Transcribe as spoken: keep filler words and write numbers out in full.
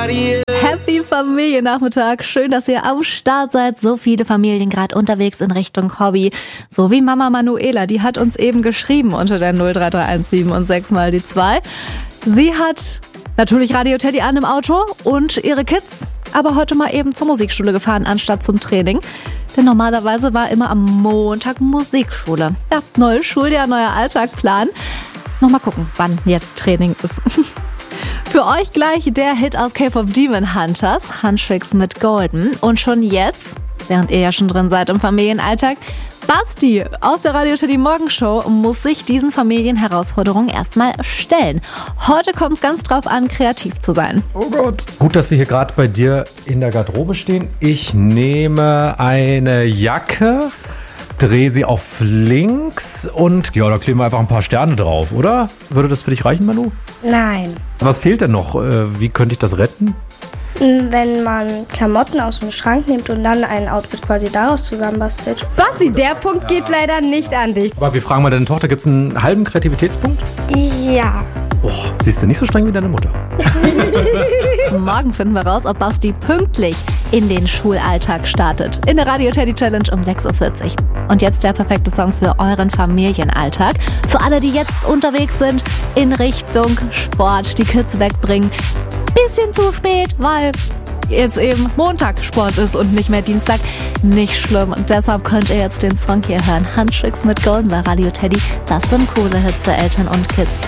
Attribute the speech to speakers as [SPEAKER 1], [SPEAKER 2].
[SPEAKER 1] Radio.
[SPEAKER 2] Happy Familiennachmittag. Schön, dass ihr am Start seid. So viele Familien gerade unterwegs in Richtung Hobby. So wie Mama Manuela, die hat uns eben geschrieben unter der null drei drei eins sieben und sechs mal die zwei. Sie hat natürlich Radio Teddy an im Auto und ihre Kids aber heute mal eben zur Musikschule gefahren, anstatt zum Training. Denn normalerweise war immer am Montag Musikschule. Ja, neues Schuljahr, neuer Alltagplan. Noch mal gucken, wann jetzt Training ist. Für euch gleich der Hit aus K-Pop Demon Hunters, Huntrix mit Golden. Und schon jetzt, während ihr ja schon drin seid im Familienalltag, Basti aus der Radio Teddy Morgenshow muss sich diesen Familienherausforderungen erstmal stellen. Heute kommt es ganz drauf an, kreativ zu sein.
[SPEAKER 3] Oh Gott. Gut, dass wir hier gerade bei dir in der Garderobe stehen. Ich nehme eine Jacke, drehe sie auf links und ja, da kleben wir einfach ein paar Sterne drauf, oder? Würde das für dich reichen, Manu?
[SPEAKER 4] Nein.
[SPEAKER 3] Was fehlt denn noch? Wie könnte ich das retten?
[SPEAKER 4] Wenn man Klamotten aus dem Schrank nimmt und dann ein Outfit quasi daraus zusammenbastelt.
[SPEAKER 5] Basti, der Punkt geht leider nicht an dich.
[SPEAKER 3] Aber wir fragen mal deine Tochter, gibt es einen halben Kreativitätspunkt?
[SPEAKER 4] Ja.
[SPEAKER 3] Oh, siehst du, nicht so streng wie deine Mutter.
[SPEAKER 2] Morgen finden wir raus, ob Basti pünktlich in den Schulalltag startet. In der Radio Teddy Challenge um sechs Uhr vierzig. Und jetzt der perfekte Song für euren Familienalltag. Für alle, die jetzt unterwegs sind in Richtung Sport, die Kids wegbringen. Bisschen zu spät, weil jetzt eben Montag Sport ist und nicht mehr Dienstag. Nicht schlimm. Und deshalb könnt ihr jetzt den Song hier hören. Huntrix mit Golden bei Radio Teddy. Das sind coole Hits für Eltern und Kids.